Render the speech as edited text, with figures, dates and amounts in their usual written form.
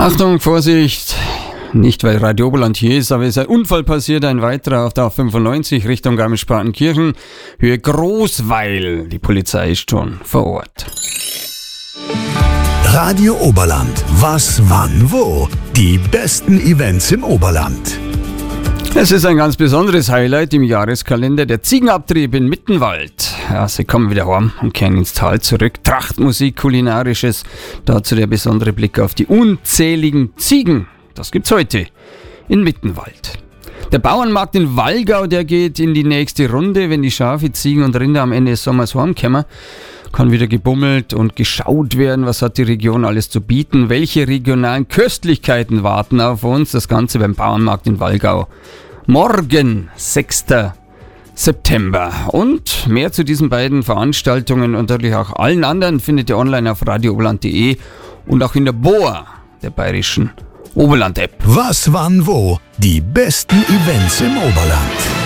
Achtung, Vorsicht! Nicht, weil Radio Oberland hier ist, aber es ist ein Unfall passiert, ein weiterer auf der A95 Richtung Garmisch-Partenkirchen, Höhe Großweil. Die Polizei ist schon vor Ort. Radio Oberland. Was, wann, wo? Die besten Events im Oberland. Es ist ein ganz besonderes Highlight im Jahreskalender, der Ziegenabtrieb in Mittenwald. Ja, sie kommen wieder heim und kehren ins Tal zurück. Trachtmusik, Kulinarisches, dazu der besondere Blick auf die unzähligen Ziegen. Das gibt's heute in Mittenwald. Der Bauernmarkt in Wallgau, der geht in die nächste Runde. Wenn die Schafe, Ziegen und Rinder am Ende des Sommers heimkommen, kann wieder gebummelt und geschaut werden, was hat die Region alles zu bieten, welche regionalen Köstlichkeiten warten auf uns. Das Ganze beim Bauernmarkt in Wallgau. Morgen, 6. September. Und mehr zu diesen beiden Veranstaltungen und natürlich auch allen anderen findet ihr online auf radiooberland.de und auch in der BOA, der bayerischen Oberland-App. Was, wann, wo? Die besten Events im Oberland.